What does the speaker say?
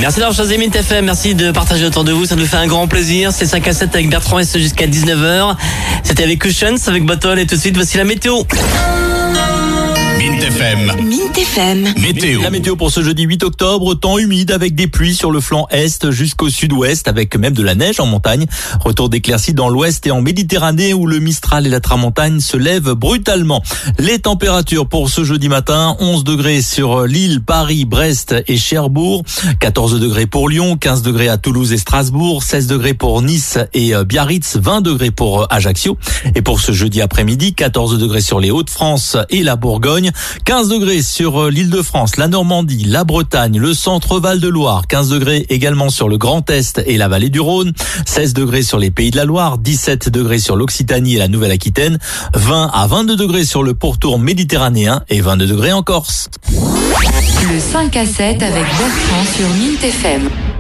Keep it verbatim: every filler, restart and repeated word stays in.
Merci d'avoir choisi Mint F M, merci de partager autour de vous, ça nous fait un grand plaisir. C'est cinq à sept avec Bertrand et ce jusqu'à dix-neuf heures. C'était avec Cushions, avec Bottle et tout de suite voici la météo. Mint F M. Mint F M. Météo. La météo pour ce jeudi huit octobre, temps humide avec des pluies sur le flanc est jusqu'au sud-ouest avec même de la neige en montagne. Retour d'éclaircies dans l'ouest et en Méditerranée où le Mistral et la Tramontane se lèvent brutalement. Les températures pour ce jeudi matin, onze degrés sur Lille, Paris, Brest et Cherbourg, quatorze degrés pour Lyon, quinze degrés à Toulouse et Strasbourg, seize degrés pour Nice et Biarritz, vingt degrés pour Ajaccio. Et pour ce jeudi après-midi, quatorze degrés sur les Hauts-de-France et la Bourgogne, quinze degrés sur l'Île-de-France, la Normandie, la Bretagne, le centre Val-de-Loire, quinze degrés également sur le Grand Est et la vallée du Rhône, seize degrés sur les Pays de la Loire, dix-sept degrés sur l'Occitanie et la Nouvelle-Aquitaine, vingt à vingt-deux degrés sur le pourtour méditerranéen et vingt-deux degrés en Corse. Le cinq à sept avec Bertrand sur Mint F M.